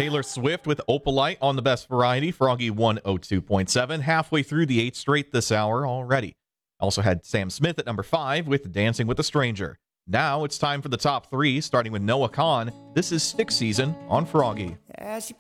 Taylor Swift with Opalite on the best variety, Froggy 102.7, halfway through the 8th straight this hour already. Also had Sam Smith at number 5 with Dancing with a Stranger. Now it's time for the top 3, starting with Noah Kahan. This is Stick Season on Froggy. As you